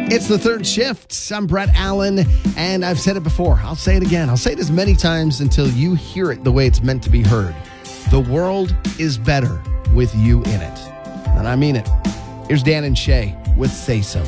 It's the third shift. I'm Brett Allen, and I've said it before. I'll say it again. I'll say it as many times until you hear it the way it's meant to be heard. The world is better with you in it. And I mean it. Here's Dan and Shay with Say So.